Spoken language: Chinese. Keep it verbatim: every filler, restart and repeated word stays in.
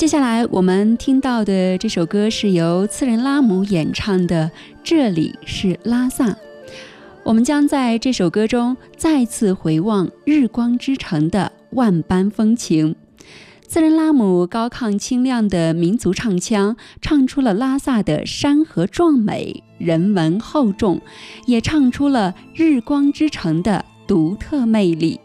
接下来我们听到的这首歌是由次仁拉姆演唱的《这里是拉萨》。我们将在这首歌中再次回望日光之城的万般风情。次仁拉姆高亢清亮的民族唱腔唱出了拉萨的山河壮美，人文厚重，也唱出了日光之城的独特魅力。